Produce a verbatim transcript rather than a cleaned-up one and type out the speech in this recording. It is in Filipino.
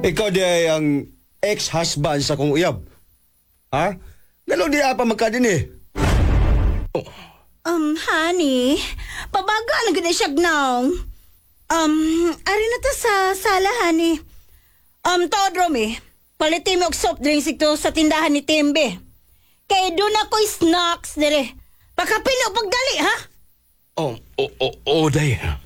Ikaw di ay ang ex-husband sa kong uyab. Ha? Ganun di apa magkadin eh. Um, honey, pabaga lang gina siya gnaw. Um, ari na ta sa sala, honey. Um, Todd Romy, palitin mo og soft drinks ito sa tindahan ni Timbe. Kay doon ako'y snacks dire. Pakapin o pagdali, ha? Oh, oh, oh, oh, day.